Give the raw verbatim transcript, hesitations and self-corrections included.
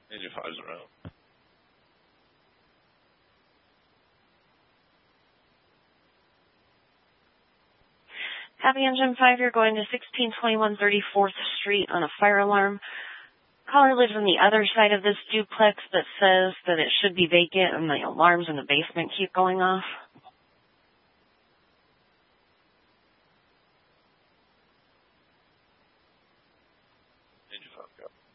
Engine five's around. Happy Engine five, you're going to sixteen twenty-one thirty-fourth Street on a fire alarm. Caller lives on the other side of this duplex that says that it should be vacant and the alarms in the basement keep going off. Engine five, go.